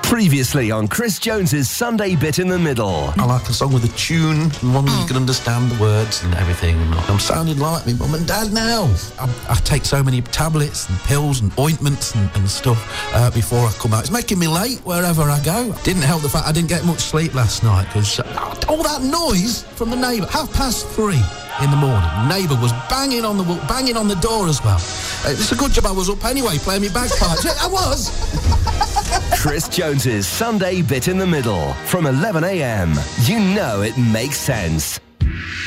Previously on Chris Jones's Sunday Bit in the Middle. I like a song with a tune, one you can understand the words and everything. I'm sounding like me mum and dad now. I take so many tablets and pills and ointments and stuff before I come out. It's making me late wherever I go. Didn't help the fact I didn't get much sleep last night because all that noise from the neighbour, 3:30 in the morning. Neighbour was banging on the door as well. It's a good job I was up anyway, playing me bagpipes. Yeah, I was. Chris Jones's Sunday Bit in the Middle from 11 a.m. You know it makes sense.